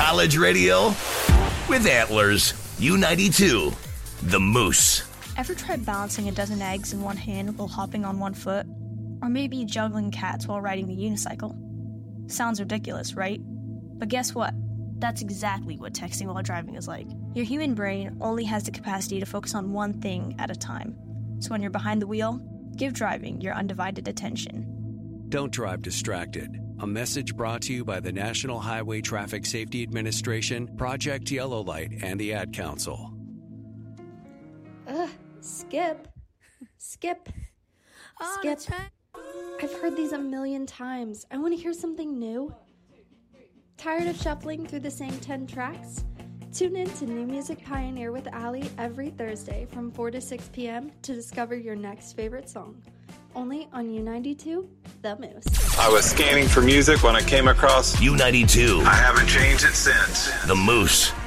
College radio with Antlers. U92, the Moose. Ever tried balancing a dozen eggs in one hand while hopping on one foot? Or maybe juggling cats while riding the unicycle? Sounds ridiculous, right? But guess what? That's exactly what texting while driving is like. Your human brain only has the capacity to focus on one thing at a time. So when you're behind the wheel, give driving your undivided attention. Don't drive distracted. A message brought to you by the National Highway Traffic Safety Administration, Project Yellow Light, and the Ad Council. Skip. Skip. I've heard these a million times. I want to hear something new. Tired of shuffling through the same 10 tracks? Tune in to New Music Pioneer with Allie every Thursday from 4 to 6 p.m. to discover your next favorite song. Only on U92, The Moose. I was scanning for music when I came across U92. I haven't changed it since. The Moose.